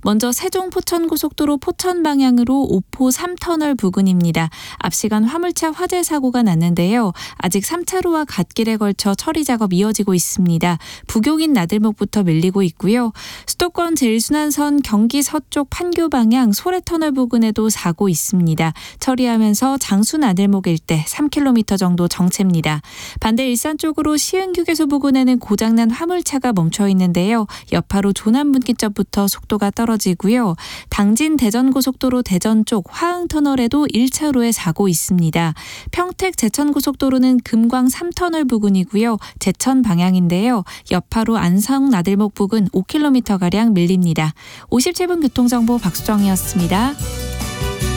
먼저 세종 포천고속도로 포천 방향으로 오포 3터널 부근입니다. 앞시간 화물차 화재 사고가 났는데요. 아직 3차로와 갓길에 걸쳐 처리 작업 이어지고 있습니다. 부교인 나들목부터 밀리고 있고요. 수도권 제일순환선 경기 서쪽 판교 방향 소래터널 부근에도 사고 있습니다. 처리하면서 장수 나들목 일대 3km 정도 정체입니다. 반대 일산 쪽으로 시흥휴게소 부근에는 고장난 화물차가 멈춰 있는데요. 여파로 조남분기점부터 속도가 떨어지고요. 당진 대전고속도로 대전 쪽 화흥터널에도 1차로에 사고 있습니다. 평택 제천고속도로는 금광 3터널 부근이고요. 제천 방향인데요. 여파로 안성 나들목 부근 5km가량 밀립니다. 57분 교통정보 박수정이었습니다.